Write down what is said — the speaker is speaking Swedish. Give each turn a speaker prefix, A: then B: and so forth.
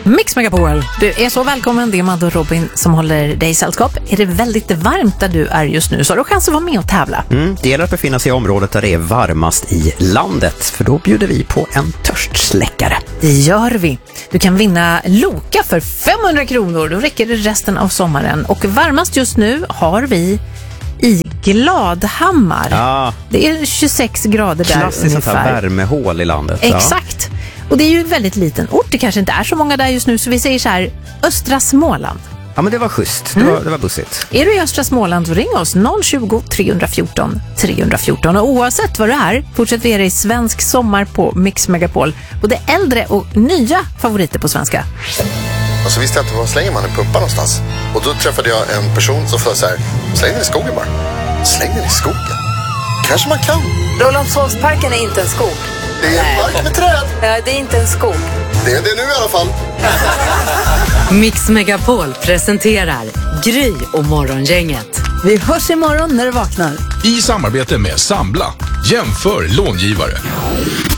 A: Mix Megapol, du är så välkommen. Det är Madde och Robin som håller dig i sällskap. Är det väldigt varmt där du är just nu så har du chans att vara med och tävla.
B: Det gäller att befinna sig i området där det är varmast i landet, för då bjuder vi på en törstsläckare.
A: Det gör vi. Du kan vinna Loka för 500 kronor. Då räcker det resten av sommaren. Och varmast just nu har vi i Gladhammar.
B: Ja.
A: Det är 26 grader där
B: Klassiskt sånt
A: ungefär.
B: här värmehål i landet.
A: Exakt. Och det är ju en väldigt liten ort. Det kanske inte är så många där just nu, så vi säger så här: östra Småland.
B: Ja, men det var schysst. Det var bussigt.
A: Är du i östra Småland så ring oss 020 314 314. Och oavsett vad du är, fortsätter vi er i svensk sommar på Mix Megapol. Både äldre och nya favoriter på svenska.
C: Och så visste jag inte var slänger man en pumpa någonstans. Och då träffade jag en person som sa så här: släng den i skogen bara. Släng den i skogen? Kanske man kan.
D: Rålambshovsparken är inte en skog.
C: Det är en mark med träd.
D: Ja, det är inte en skog.
C: Det är det nu i alla fall.
E: Mix Megapol presenterar Gry och Morgongänget.
D: Vi hörs imorgon när du vaknar.
F: I samarbete med Sambla. Jämför långivare.